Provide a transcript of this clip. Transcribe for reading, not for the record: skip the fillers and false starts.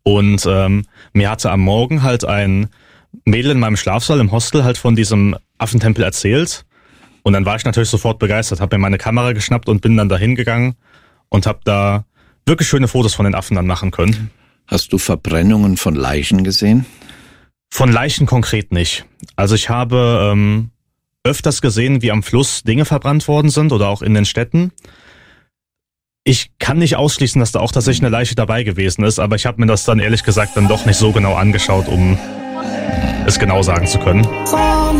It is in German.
Und mir hatte am Morgen halt ein Mädel in meinem Schlafsaal im Hostel halt von diesem Affentempel erzählt. Und dann war ich natürlich sofort begeistert, habe mir meine Kamera geschnappt und bin dann dahin gegangen und habe da wirklich schöne Fotos von den Affen dann machen können. Hast du Verbrennungen von Leichen gesehen? Von Leichen konkret nicht. Also ich habe öfters gesehen, wie am Fluss Dinge verbrannt worden sind oder auch in den Städten. Ich kann nicht ausschließen, dass da auch tatsächlich eine Leiche dabei gewesen ist, aber ich habe mir das dann ehrlich gesagt dann doch nicht so genau angeschaut, um es genau sagen zu können.